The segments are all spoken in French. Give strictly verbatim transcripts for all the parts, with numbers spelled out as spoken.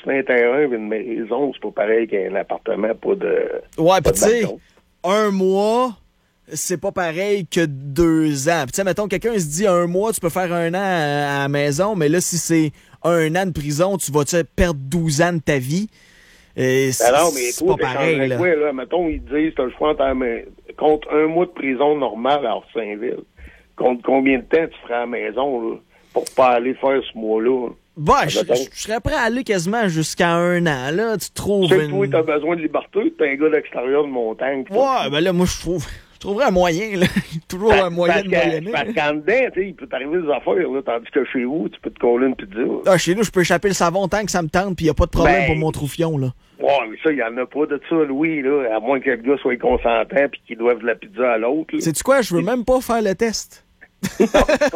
sur un terrain et une maison, c'est pas pareil qu'un appartement, pas de... Ouais, pis tu sais, un mois, c'est pas pareil que deux ans. Pis tu sais, mettons, quelqu'un se dit un mois, tu peux faire un an à, à la maison, mais là, si c'est un an de prison, tu vas-tu perdre douze ans de ta vie? Et c'est, ben non, mais c'est toi, pas pareil, là. Quoi, là. Mettons, ils disent, t'as le choix entre, contre un mois de prison normale à Orsainville. Contre combien de temps tu ferais à la maison, là, pour pas aller faire ce mois-là? Bah, je, je, je serais prêt à aller quasiment jusqu'à un an, là. Tu trouves. Tu sais, une... toi, t'as besoin de liberté, t'es un gars d'extérieur de montagne. Ouais, ben là, moi, je trouve. Je trouverais un moyen, là. Toujours un moyen de moyenner. Parce qu'en dedans, tu sais, il peut t'arriver des affaires, là, tandis que chez vous, tu peux te coller une pizza. Ah, chez nous, je peux échapper le savon tant que ça me tente, pis y a pas de problème ben, pour mon troufion, là. Ouais, mais ça, il y en a pas de ça, Louis, là, à moins que le gars soit consentant pis qu'il doive de la pizza à l'autre. Sais-tu quoi? Je veux même pas faire le test. Fait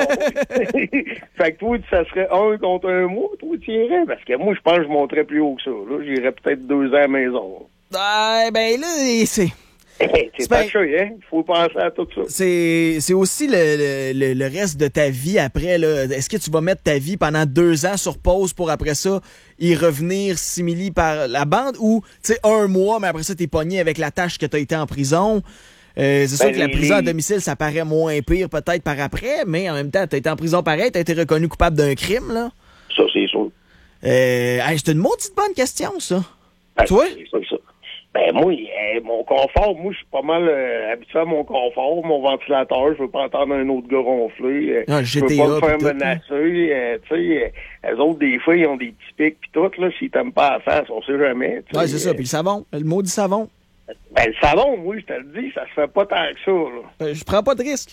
que toi, ça serait un contre un mois, toi, tu irais? Parce que moi, je pense que je monterais plus haut que ça. Là, j'irais peut-être deux ans à la maison. Ah, ben là, c'est... c'est pas cher, hein? Il faut penser à tout ça. C'est, c'est aussi le, le, le reste de ta vie après, là. Est-ce que tu vas mettre ta vie pendant deux ans sur pause pour après ça y revenir simili par la bande ou, tu sais, un mois, mais après ça, t'es pogné avec la tâche que t'as été en prison? Euh, c'est ben, sûr que la prison les... à domicile, ça paraît moins pire peut-être par après, mais en même temps, t'as été en prison pareil, t'as été reconnu coupable d'un crime, là. Ça, c'est sûr. Euh, hey, c'est une maudite bonne question, ça. Ben, Toi? C'est ça, ça. Ben, moi, euh, mon confort, moi, je suis pas mal euh, habitué à mon confort, mon ventilateur, je veux pas entendre un autre gars ronfler, euh, ah, je veux pas me faire menacer, euh, tu sais, euh, eux autres, des fois, ils ont des petits pics pis tout, là, s'ils t'aiment pas à la face, on sait jamais, ouais, c'est euh, ça, puis le savon, le maudit savon. Ben, le savon, oui, je te le dis, ça se fait pas tant que ça, là. Ben, je prends pas de risque.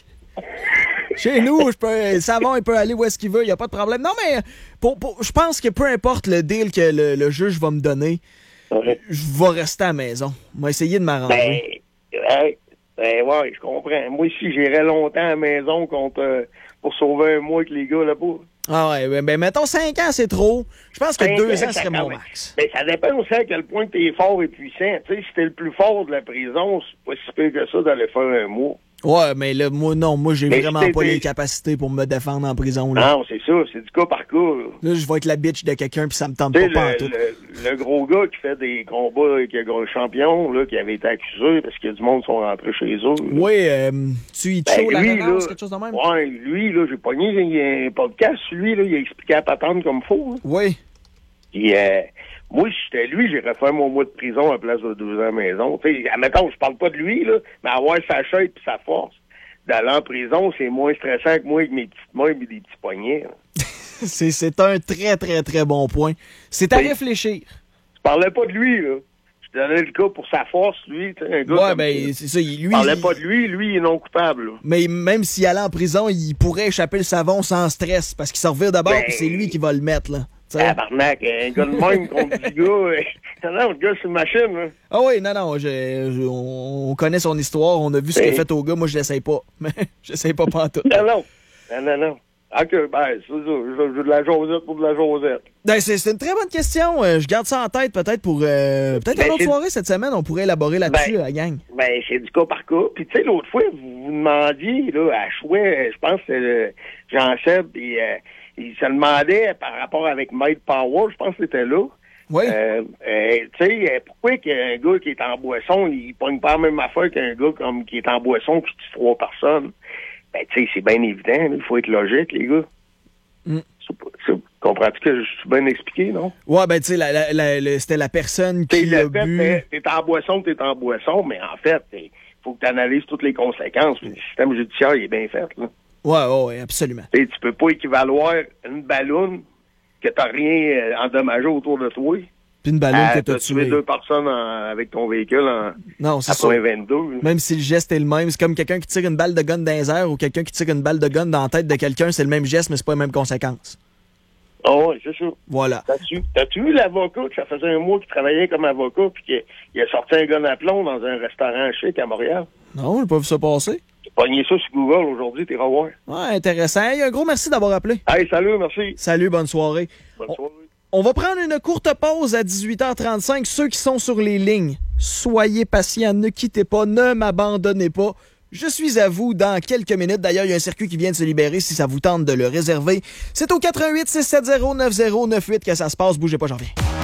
Chez nous, je peux, le savon, il peut aller où est-ce qu'il veut, il n'y a pas de problème. Non, mais pour, pour, je pense que peu importe le deal que le, le juge va me donner, ouais. je vais rester à la maison. Je vais essayer de m'arranger. Ben, ouais, ben, ouais, je comprends. Moi, si j'irais longtemps à la maison contre, euh, pour sauver un mois avec les gars là-bas. Ah ouais, ben, ben mettons cinq ans, c'est trop. Je pense que deux ans serait mon max. Ben, ça dépend aussi à quel point tu es fort et puissant. Tu sais, si t'es le plus fort de la prison, c'est pas si pire que ça d'aller faire un mois. Ouais, mais là, moi, non, moi, j'ai mais vraiment si pas les capacités pour me défendre en prison, là. Non, c'est ça, c'est du cas par cas, là. Là, je vais être la bitch de quelqu'un pis ça me tente pas, le, pas en tout. Le, le gros gars qui fait des combats, qui est un champion, là, qui avait été accusé parce que du monde sont rentrés chez eux. Là. Oui, euh, tu y ben, la lui, renonce, là, quelque chose de même? Ouais, lui, là, j'ai pogné il y a un podcast, lui, là, il a expliqué à patente comme faut. Hein. Oui. Puis, euh, moi, si j'étais lui, j'irais faire mon mois de prison à place de deux ans à la maison. Tu sais, admettons, je parle pas de lui, là, mais avoir sa chaise et sa force. D'aller en prison, c'est moins stressant que moi avec mes petites mains et des petits poignets. c'est, c'est un très, très, très bon point. C'est à ben, réfléchir. Je parlais pas de lui, là. Je donnais le cas pour sa force, lui. Un gars ouais, ben, c'est ça. Lui, je parlais il... pas de lui, lui, il est non coupable. Là. Mais même s'il allait en prison, il pourrait échapper le savon sans stress parce qu'il s'en revient d'abord et ben, c'est lui qui va le mettre, là. Tabarnak, un gars de même contre dix gars. Non, le gars, c'est une machine. Là. Ah oui, non, non, je, je, on connaît son histoire, on a vu ce qu'il a fait au gars. Moi, je l'essaye pas. Mais j'essaye pas pantoute. Non, non. Non, non, non. OK, ben, c'est ça. Je veux de la Josette pour de la Josette. Ben, c'est, c'est une très bonne question. Je garde ça en tête, peut-être pour... Euh, peut-être ben, une autre soirée cette semaine, on pourrait élaborer là-dessus, ben, la gang. Ben, c'est du cas par cas. Puis, tu sais, l'autre fois, vous vous demandiez, là, à Chouet, je pense que c'est Jean-Seb, puis... Euh, il se demandait par rapport avec Mike Power, je pense que c'était là. Oui. Euh, euh, tu sais, pourquoi qu'un gars qui est en boisson, il pogne pas la même affaire qu'un gars comme qui est en boisson qui tue trois personnes? Ben, tu sais, c'est bien évident, il faut être logique, les gars. Mm. C'est, c'est, comprends-tu que je suis bien expliqué, non? Ouais, ben, tu sais, la, la, la, c'était la personne qui l'a fait, bu... T'es, t'es en boisson, t'es en boisson, mais en fait, il faut que tu analyses toutes les conséquences. Le système judiciaire, il est bien fait, là. Ouais, ouais, ouais, absolument. Et tu peux pas équivaloir une balloune que t'as rien euh, endommagé autour de toi. Puis une balloune que t'as tué. deux personnes en, avec ton véhicule en non, c'est après vingt-deux. Même si le geste est le même, c'est comme quelqu'un qui tire une balle de gun dans les airs ou quelqu'un qui tire une balle de gun dans la tête de quelqu'un, c'est le même geste, mais c'est pas les mêmes conséquences. Ah oh, oui, c'est ça. Voilà. T'as-tu, t'as-tu vu l'avocat que ça faisait un mois qu'il travaillait comme avocat puis qu'il il a sorti un gun à plomb dans un restaurant chic à Montréal? Non, j'ai pas vu ça passer. Pogné ça sur Google aujourd'hui, t'es revoir. Ouais, intéressant. Hey, un gros merci d'avoir appelé. Hey, salut, merci. Salut, bonne soirée. Bonne soirée. On, on va prendre une courte pause à dix-huit heures trente-cinq. Ceux qui sont sur les lignes, soyez patients, ne quittez pas, ne m'abandonnez pas. Je suis à vous dans quelques minutes. D'ailleurs, il y a un circuit qui vient de se libérer si ça vous tente de le réserver. C'est au quatre un huit, six sept zéro, neuf zéro neuf huit que ça se passe. Bougez pas, j'en reviens.